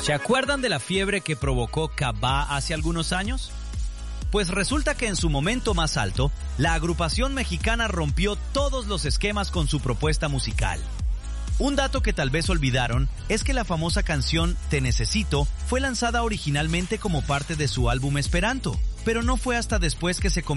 ¿Se acuerdan de la fiebre que provocó Cabá hace algunos años? Pues resulta que en su momento más alto, la agrupación mexicana rompió todos los esquemas con su propuesta musical. Un dato que tal vez olvidaron es que la famosa canción Te Necesito fue lanzada originalmente como parte de su álbum Esperanto, pero no fue hasta después que se